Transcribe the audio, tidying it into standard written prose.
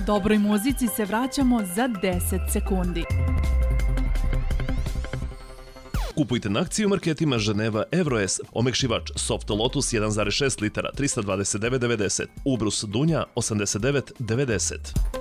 Dobroj muzici se vraćamo za 10 sekundi. Kupujte na akciju marketima Ženeva Evroes, omekšivač Soft Lotus 1,6 litara 329,90, Ubrus Dunja 89,90.